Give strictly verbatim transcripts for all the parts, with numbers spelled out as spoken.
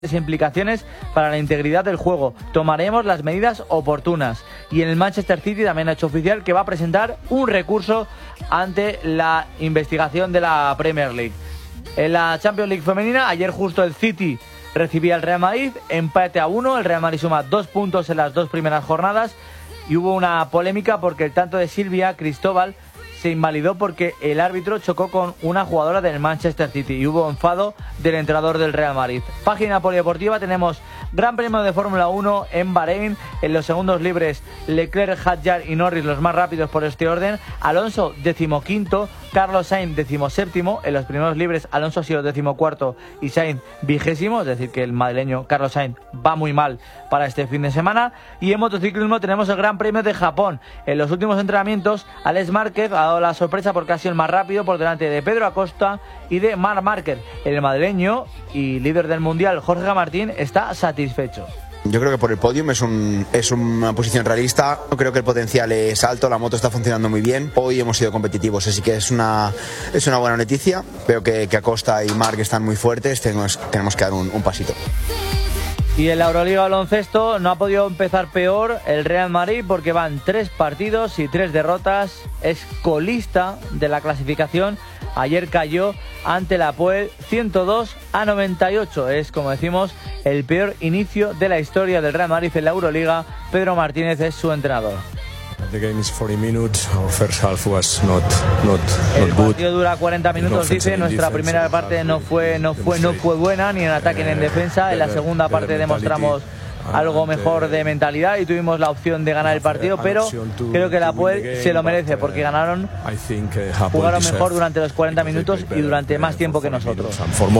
implicaciones para la integridad del juego. Tomaremos las medidas oportunas. Y en el Manchester City también ha hecho oficial que va a presentar un recurso ante la investigación de la Premier League. En la Champions League femenina, ayer justo el City recibía al Real Madrid, empate a uno, el Real Madrid suma dos puntos en las dos primeras jornadas y hubo una polémica porque el tanto de Silvia Cristóbal se invalidó porque el árbitro chocó con una jugadora del Manchester City y hubo enfado del entrenador del Real Madrid. Página polideportiva, tenemos Gran Premio de Fórmula uno en Bahrein. En los segundos libres, Leclerc, Hadjar y Norris los más rápidos por este orden. Alonso decimoquinto, Carlos Sainz decimoséptimo. En los primeros libres, Alonso ha sido decimocuarto y Sainz vigésimo, es decir que el madrileño Carlos Sainz va muy mal para este fin de semana. Y en motociclismo tenemos el Gran Premio de Japón. En los últimos entrenamientos, Alex Márquez ha dado la sorpresa porque ha sido el más rápido por delante de Pedro Acosta y de Marc Márquez. El madrileño y líder del mundial Jorge Martín está satisfecho. Yo creo que por el podium es, un, es una posición realista. Creo que el potencial es alto, la moto está funcionando muy bien. Hoy hemos sido competitivos, así que es una, es una buena noticia. Veo que, que Acosta y Marc están muy fuertes, tenemos, tenemos que dar un, un pasito. Y en la Euroliga baloncesto no ha podido empezar peor el Real Madrid porque van tres partidos y tres derrotas. Es colista de la clasificación. Ayer cayó ante la Apoel ciento dos a noventa y ocho. Es, como decimos, el peor inicio de la historia del Real Madrid en la Euroliga. Pedro Martínez es su entrenador. The game is forty minutes. Our first half was not not El not good. partido dura cuarenta minutos, dice. Nuestra primera parte no fue no fue no fue buena ni en ataque ni en defensa. En la segunda parte demostramos algo mejor de mentalidad y tuvimos la opción de ganar el partido, pero creo que la Apoel se lo merece porque ganaron, jugaron mejor durante los cuarenta minutos y durante más tiempo que nosotros.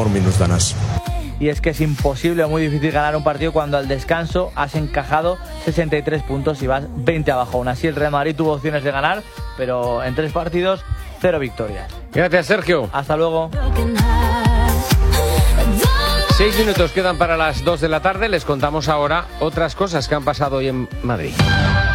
Y es que es imposible o muy difícil ganar un partido cuando al descanso has encajado sesenta y tres puntos y vas veinte abajo. Aún así el Real Madrid tuvo opciones de ganar, pero en tres partidos, cero victorias. Gracias, Sergio. Hasta luego. Seis minutos quedan para las dos de la tarde. Les contamos ahora otras cosas que han pasado hoy en Madrid.